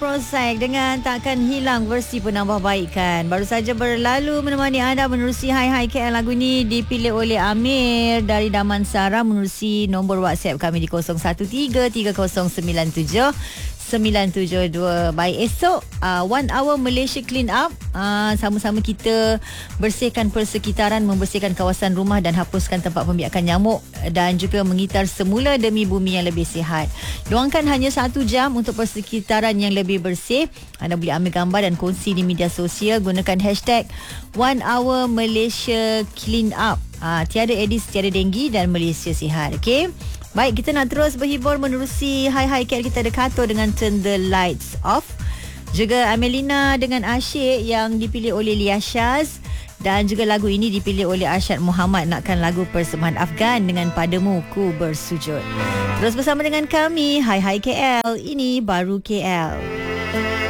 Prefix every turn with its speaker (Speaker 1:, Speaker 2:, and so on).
Speaker 1: Prozac dengan Takkan Hilang versi penambahbaikan. Baru saja berlalu menemani anda menerusi Hai Hai KL. Lagu ini dipilih oleh Amir dari Damansara menerusi nombor WhatsApp kami di 0173097972. Baik, esok 1 hour Malaysia Clean Up. Sama-sama kita bersihkan persekitaran, membersihkan kawasan rumah dan hapuskan tempat pembiakan nyamuk dan juga mengitar semula demi bumi yang lebih sihat. Luangkan hanya 1 jam untuk persekitaran yang lebih bersih. Anda boleh ambil gambar dan kongsi di media sosial. Gunakan hashtag 1 hour Malaysia Clean Up. Tiada Aedes, tiada denggi dan Malaysia sihat. Okey. Baik, kita nak terus berhibur menerusi Hai Hai KL. Kita ada Kato dengan Turn the Lights Off. Juga Amelina dengan Asyik yang dipilih oleh Lia Syaz. Dan juga lagu ini dipilih oleh Arsyad Muhammad. Nakkan lagu persembahan Afgan dengan Padamu Ku Bersujud. Terus bersama dengan kami Hai Hai KL. Ini baru KL.